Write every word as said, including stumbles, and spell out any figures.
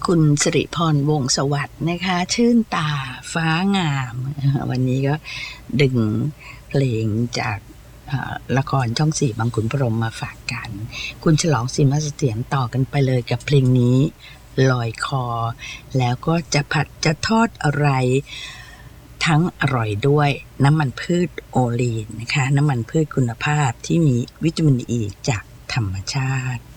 คุณสิริพรวงศ์สวัสดิ์นะคะชื่นตาฟ้างามวันนี้ก็ดึงเพลงจากละครช่องสี่บางขุนพรหมมาฝากกันคุณฉลองศรีมาเสถียรต่อกันไปเลยกับเพลงนี้ลอยคอแล้วก็จะผัดจะทอดอะไรทั้งอร่อยด้วยน้ำมันพืชโอลีนนะคะน้ำมันพืชคุณภาพที่มีวิตามินอีจากธรรมชาติ